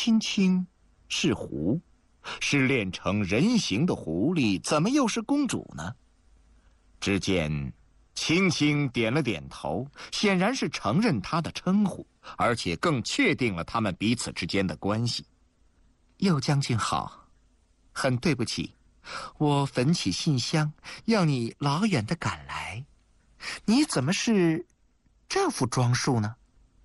青青是狐，是练成人形的狐狸，怎么又是公主呢？只见青青点了点头，显然是承认他的称呼，而且更确定了他们彼此之间的关系。右将军好，很对不起，我焚起信箱，要你老远的赶来。你怎么是这副装束呢？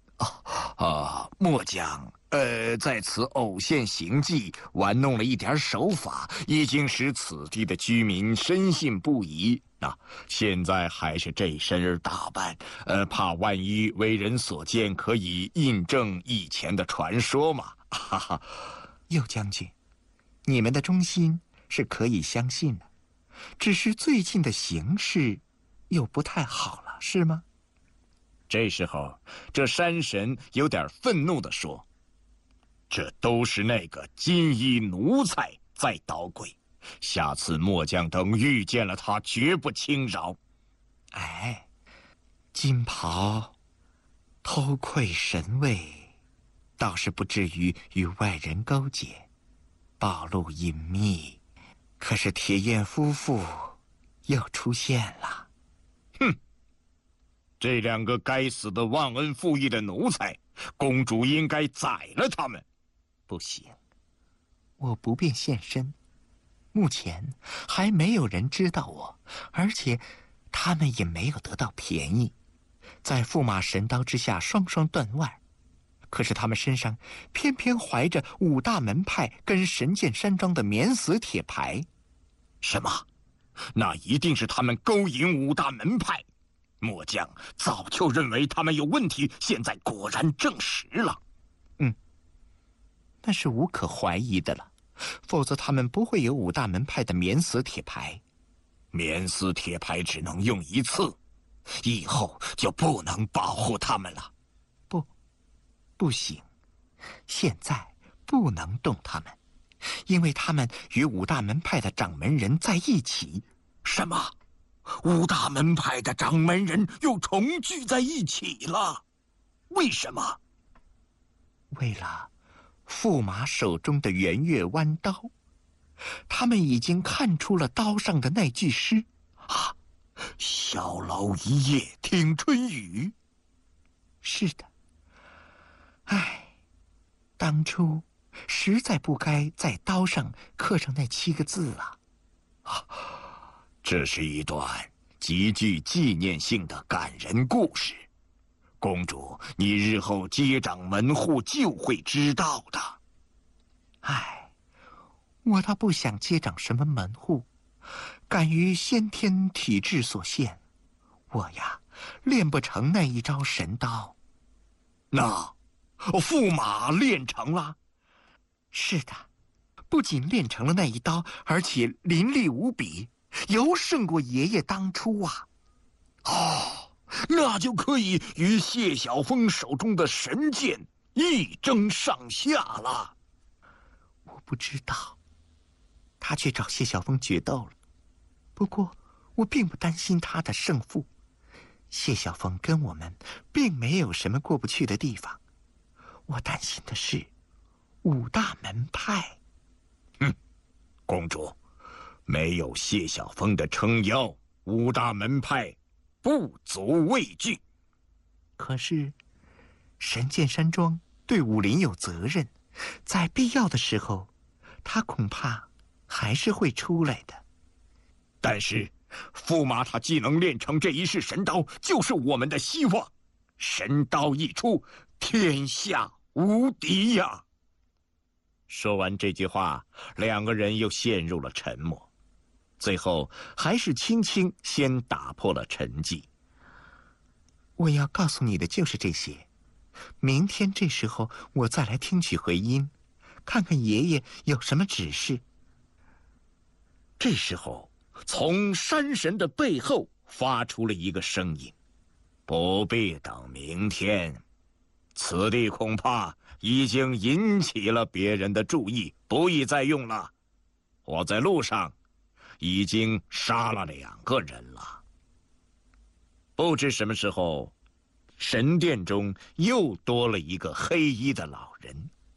末将在此偶现形迹，玩弄了一点手法，已经使此地的居民深信不疑。现在还是这身打扮，怕万一为人所见，可以印证以前的传说嘛。哈哈，右将军，你们的忠心是可以相信的，只是最近的形势又不太好了，是吗？这时候，这山神有点愤怒地说：“这都是那个金衣奴才在捣鬼，下次末将等遇见了他，绝不轻饶。”哎，金袍偷窥神位，倒是不至于与外人勾结，暴露隐秘。可是铁燕夫妇又出现了。哼！这两个该死的忘恩负义的奴才，公主应该宰了他们。不行，我不便现身，目前还没有人知道我，而且他们也没有得到便宜，在驸马神刀之下双双断腕。可是他们身上偏偏怀着五大门派跟神剑山庄的免死铁牌。什么？那一定是他们勾引五大门派。末将早就认为他们有问题，现在果然证实了。那是无可怀疑的了，否则他们不会有五大门派的免死铁牌。免死铁牌只能用一次，以后就不能保护他们了。不行，现在不能动他们，因为他们与五大门派的掌门人在一起。什么？五大门派的掌门人又重聚在一起了？为什么？为了驸马手中的圆月弯刀，他们已经看出了刀上的那句诗啊：“小楼一夜听春雨。”是的，当初实在不该在刀上刻上那7个字啊！这是一段极具纪念性的感人故事，公主，你日后接掌门户就会知道的。我倒不想接掌什么门户，敢于先天体质所限，我呀练不成那一招神刀。那驸马练成了？是的，不仅练成了那一刀，而且凌厉无比，犹胜过爷爷当初啊！那就可以与谢晓峰手中的神剑一争上下了。我不知道，他去找谢晓峰决斗了。不过我并不担心他的胜负，谢晓峰跟我们并没有什么过不去的地方。我担心的是五大门派。公主，没有谢晓峰的撑腰，五大门派不足畏惧。可是神剑山庄对武林有责任，在必要的时候他恐怕还是会出来的。但是驸马他既能练成这一式神刀，就是我们的希望。神刀一出，天下无敌呀！说完这句话，两个人又陷入了沉默。最后还是青青先打破了沉寂。我要告诉你的就是这些，明天这时候我再来听取回音，看看爷爷有什么指示。这时候从山神的背后发出了一个声音：不必等明天，此地恐怕已经引起了别人的注意，不宜再用了。我在路上已经杀了2个人了。不知什么时候，神殿中又多了一个黑衣的老人。